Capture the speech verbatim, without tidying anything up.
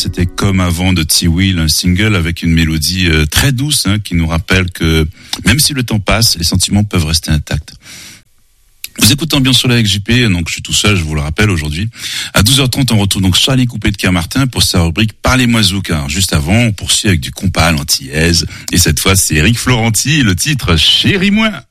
c'était Comme avant de T-Will, un single avec une mélodie euh, très douce hein, qui nous rappelle que même si le temps passe, les sentiments peuvent rester intacts. Vous écoutez Ambiance Soleil avec J P, donc je suis tout seul, je vous le rappelle aujourd'hui. À douze heures trente, on retrouve donc Charlie Coupé de Kermartin pour sa rubrique Parlez-moi Zouk. Alors, juste avant, on poursuit avec du compas à l'antillaise. Et cette fois, c'est Eric Florenti, le titre Chéris-moi.